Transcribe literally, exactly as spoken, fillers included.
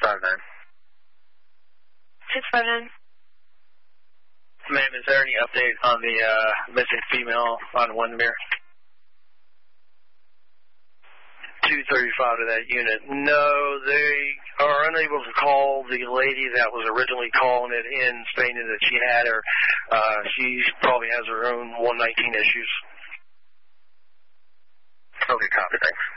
five nine. six five nine. Ma'am, is there any update on the uh, missing female on Windermere? two thirty-five to that unit. No, they are unable to call the lady that was originally calling it in, stating that she had her. Uh, she probably has her own one nineteen issues. Okay, copy, thanks.